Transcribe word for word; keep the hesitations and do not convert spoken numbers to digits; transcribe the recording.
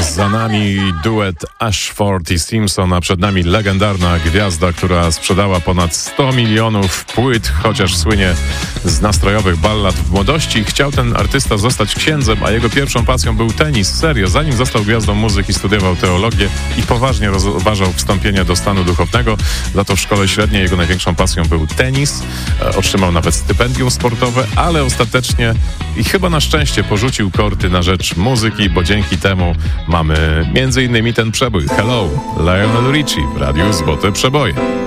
Za nami duet Ashford i Simpson, a przed nami legendarna gwiazda, która sprzedała ponad sto milionów płyt, chociaż słynie z nastrojowych ballad w młodości. Chciał ten artysta zostać księdzem, a jego pierwszą pasją był tenis. Serio, zanim został gwiazdą muzyki, studiował teologię i poważnie rozważał wstąpienie do stanu duchownego. Za to w szkole średniej jego największą pasją był tenis. Otrzymał nawet stypendium sportowe, ale ostatecznie i chyba na szczęście porzucił korty na rzecz muzyki, bo dzięki temu mamy między innymi ten przebój Hello, Lionel Richie w Radiu Złote Przeboje.